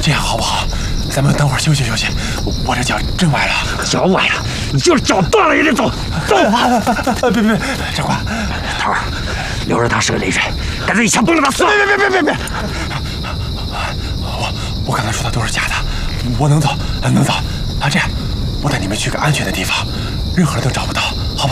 这样好不好？咱们等会儿休息休息。我这脚真崴了， 脚崴了，你就是脚断了也得走。走！ 别，长官， 头儿，留着他是个累赘，干脆一枪崩了他算了。 别！我刚才说的都是假的，我能走，能走。这样，我带你们去个安全的地方，任何人都找不到。